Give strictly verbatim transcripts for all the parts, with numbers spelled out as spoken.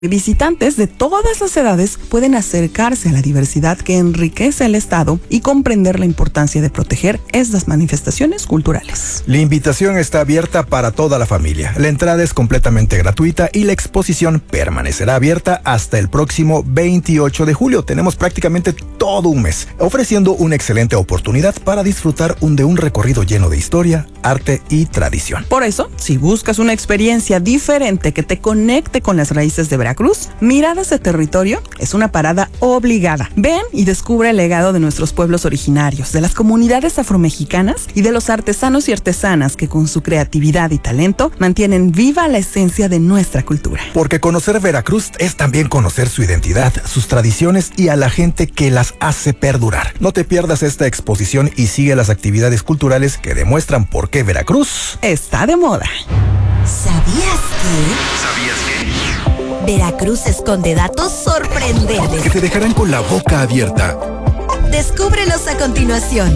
Visitantes de todas las edades pueden acercarse a la diversidad que enriquece el estado y comprender la importancia de proteger estas manifestaciones culturales. La invitación está abierta para toda la familia. La entrada es completamente gratuita y la exposición permanecerá abierta hasta el próximo veintiocho de julio. Tenemos prácticamente todo un mes, ofreciendo una excelente oportunidad para disfrutar un, de un recorrido lleno de historia, arte y tradición. Por eso, si buscas una experiencia diferente que te conecte con las raíces de Veracruz, Cruz, Miradas de Territorio es una parada obligada. Ven y descubre el legado de nuestros pueblos originarios, de las comunidades afromexicanas y de los artesanos y artesanas que con su creatividad y talento mantienen viva la esencia de nuestra cultura. Porque conocer Veracruz es también conocer su identidad, sus tradiciones y a la gente que las hace perdurar. No te pierdas esta exposición y sigue las actividades culturales que demuestran por qué Veracruz está de moda. ¿Sabías que? ¿Sabías que? Veracruz esconde datos sorprendentes que te dejarán con la boca abierta. Descúbrelos a continuación.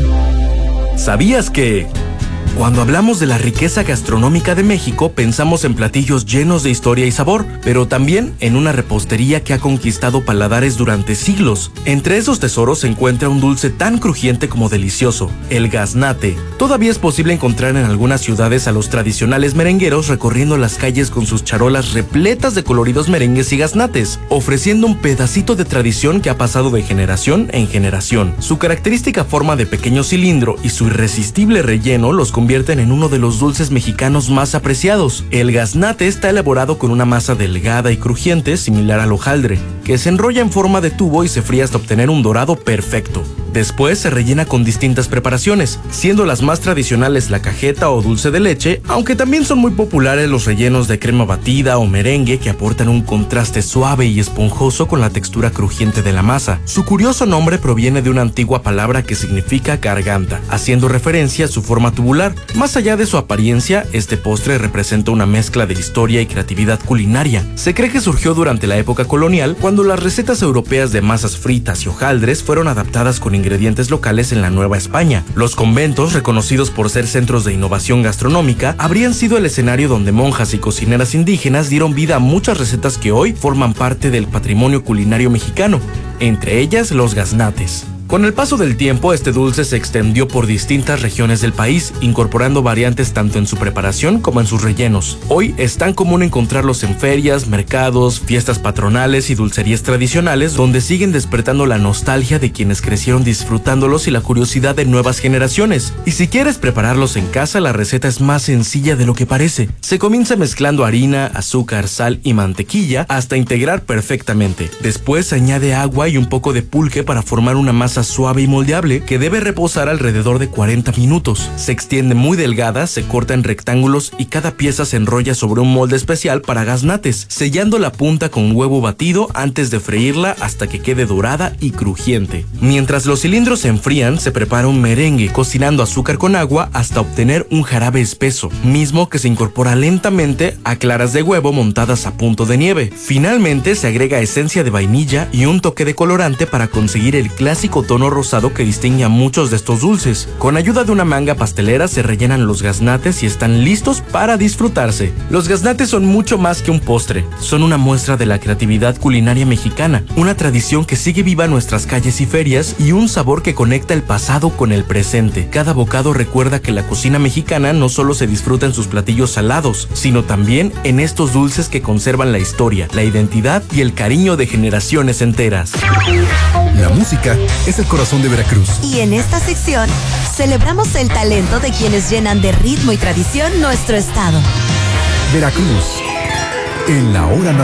¿Sabías que? Cuando hablamos de la riqueza gastronómica de México, pensamos en platillos llenos de historia y sabor, pero también en una repostería que ha conquistado paladares durante siglos. Entre esos tesoros se encuentra un dulce tan crujiente como delicioso, el gaznate. Todavía es posible encontrar en algunas ciudades a los tradicionales merengueros recorriendo las calles con sus charolas repletas de coloridos merengues y gaznates, ofreciendo un pedacito de tradición que ha pasado de generación en generación. Su característica forma de pequeño cilindro y su irresistible relleno los convierten en uno de los dulces mexicanos más apreciados. El gaznate está elaborado con una masa delgada y crujiente similar al hojaldre, que se enrolla en forma de tubo y se fríe hasta obtener un dorado perfecto. Después se rellena con distintas preparaciones, siendo las más tradicionales la cajeta o dulce de leche, aunque también son muy populares los rellenos de crema batida o merengue que aportan un contraste suave y esponjoso con la textura crujiente de la masa. Su curioso nombre proviene de una antigua palabra que significa garganta, haciendo referencia a su forma tubular. Más allá de su apariencia, este postre representa una mezcla de historia y creatividad culinaria. Se cree que surgió durante la época colonial, cuando las recetas europeas de masas fritas y hojaldres fueron adaptadas con ingredientes locales en la Nueva España. Los conventos, reconocidos por ser centros de innovación gastronómica, habrían sido el escenario donde monjas y cocineras indígenas dieron vida a muchas recetas que hoy forman parte del patrimonio culinario mexicano, entre ellas los gaznates. Con el paso del tiempo, este dulce se extendió por distintas regiones del país, incorporando variantes tanto en su preparación como en sus rellenos. Hoy es tan común encontrarlos en ferias, mercados, fiestas patronales y dulcerías tradicionales, donde siguen despertando la nostalgia de quienes crecieron disfrutándolos y la curiosidad de nuevas generaciones. Y si quieres prepararlos en casa, la receta es más sencilla de lo que parece. Se comienza mezclando harina, azúcar, sal y mantequilla hasta integrar perfectamente. Después se añade agua y un poco de pulque para formar una masa suave y moldeable que debe reposar alrededor de cuarenta minutos. Se extiende muy delgada, se corta en rectángulos y cada pieza se enrolla sobre un molde especial para gaznates, sellando la punta con huevo batido antes de freírla hasta que quede dorada y crujiente. Mientras los cilindros se enfrían, se prepara un merengue cocinando azúcar con agua hasta obtener un jarabe espeso, mismo que se incorpora lentamente a claras de huevo montadas a punto de nieve. Finalmente se agrega esencia de vainilla y un toque de colorante para conseguir el clásico tono rosado que distingue a muchos de estos dulces. Con ayuda de una manga pastelera se rellenan los gaznates y están listos para disfrutarse. Los gaznates son mucho más que un postre, son una muestra de la creatividad culinaria mexicana, una tradición que sigue viva en nuestras calles y ferias y un sabor que conecta el pasado con el presente. Cada bocado recuerda que la cocina mexicana no solo se disfruta en sus platillos salados, sino también en estos dulces que conservan la historia, la identidad y el cariño de generaciones enteras. La música es el corazón de Veracruz. Y en esta sección, celebramos el talento de quienes llenan de ritmo y tradición nuestro estado. Veracruz, en la hora nacional.